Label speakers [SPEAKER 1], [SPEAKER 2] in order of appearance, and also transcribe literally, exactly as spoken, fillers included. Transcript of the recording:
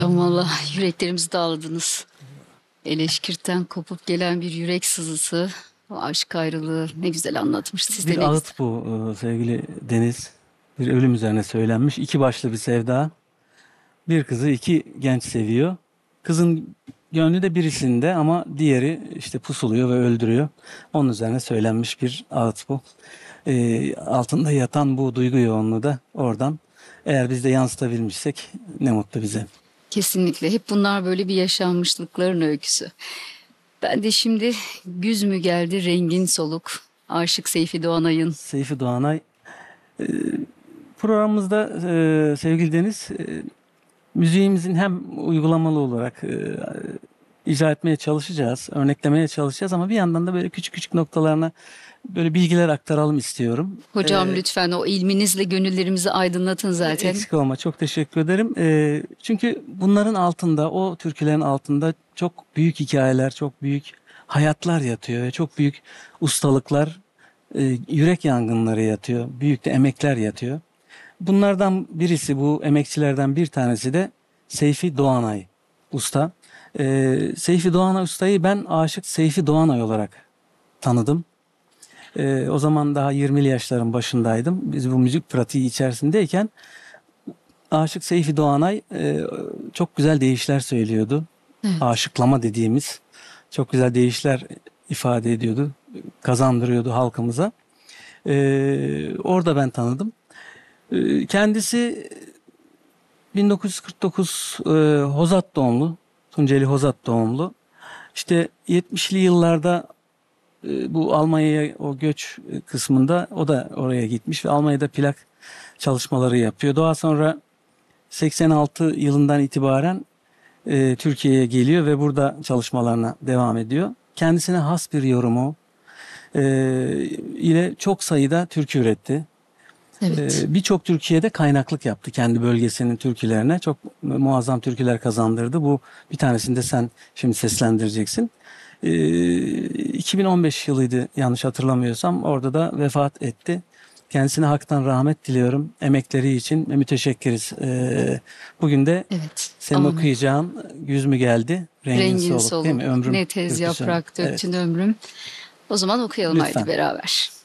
[SPEAKER 1] Ama vallahi yüreklerimizi dağladınız. Eleşkirtten kopup gelen bir yürek sızısı, o aşk ayrılığı ne güzel anlatmış. Siz de
[SPEAKER 2] Bir
[SPEAKER 1] ne güzel.
[SPEAKER 2] ağıt bu e, sevgili Deniz. Bir ölüm üzerine söylenmiş. İki başlı bir sevda. Bir kızı iki genç seviyor. Kızın gönlü de birisinde ama diğeri işte pusuluyor ve öldürüyor. Onun üzerine söylenmiş bir ağıt bu. E, altında yatan bu duygu yoğunluğu da oradan. Eğer biz de yansıtabilmişsek ne mutlu bize.
[SPEAKER 1] Kesinlikle. Hep bunlar böyle bir yaşanmışlıkların öyküsü. Ben de şimdi güz mü geldi rengin soluk. Aşık Seyfi Doğanay'ın.
[SPEAKER 2] Seyfi Doğanay. e, Programımızda e, sevgili Deniz, e, müziğimizin hem uygulamalı olarak e, icra etmeye çalışacağız, örneklemeye çalışacağız ama bir yandan da böyle küçük küçük noktalarına böyle bilgiler aktaralım istiyorum.
[SPEAKER 1] Hocam
[SPEAKER 2] E,
[SPEAKER 1] lütfen o ilminizle gönüllerimizi aydınlatın zaten.
[SPEAKER 2] Eksik olma, çok teşekkür ederim. E, çünkü bunların altında, o türkülerin altında çok büyük hikayeler, çok büyük hayatlar yatıyor ve çok büyük ustalıklar, e, yürek yangınları yatıyor, büyük de emekler yatıyor. Bunlardan birisi, bu emekçilerden bir tanesi de Seyfi Doğanay Usta. Ee, Seyfi Doğanay Usta'yı ben Aşık Seyfi Doğanay olarak tanıdım. Ee, o zaman daha yirmili yaşların başındaydım. Biz bu müzik pratiği içerisindeyken Aşık Seyfi Doğanay e, çok güzel deyişler söylüyordu.
[SPEAKER 1] Evet.
[SPEAKER 2] Aşıklama dediğimiz çok güzel deyişler ifade ediyordu, kazandırıyordu halkımıza. Ee, orada ben tanıdım. Ee, Kendisi bin dokuz yüz kırk dokuz e, Hozat doğumlu, Tunceli Hozat doğumlu. İşte yetmişli yıllarda e, bu Almanya'ya o göç e, kısmında o da oraya gitmiş ve Almanya'da plak çalışmaları yapıyor. Daha sonra seksen altı yılından itibaren e, Türkiye'ye geliyor ve burada çalışmalarına devam ediyor. Kendisine has bir yorumu e, ile çok sayıda türkü üretti.
[SPEAKER 1] Evet.
[SPEAKER 2] Ee, Birçok Türkiye'de kaynaklık yaptı kendi bölgesinin türkülerine. Çok muazzam türküler kazandırdı. Bu bir tanesini de sen şimdi seslendireceksin. Ee, iki bin on beş yılıydı yanlış hatırlamıyorsam. Orada da vefat etti. Kendisine haktan rahmet diliyorum. Emekleri için ve müteşekkiriz. Ee, bugün de
[SPEAKER 1] Evet.
[SPEAKER 2] senin
[SPEAKER 1] Amin.
[SPEAKER 2] okuyacağın Güz mü geldi? Rengin
[SPEAKER 1] Rengin
[SPEAKER 2] soluk değil mi?
[SPEAKER 1] soluk.
[SPEAKER 2] Ömrüm
[SPEAKER 1] Ne tez
[SPEAKER 2] türküsü.
[SPEAKER 1] yaprak
[SPEAKER 2] Evet.
[SPEAKER 1] döktün ömrüm. O zaman okuyalım haydi
[SPEAKER 2] Lütfen.
[SPEAKER 1] beraber.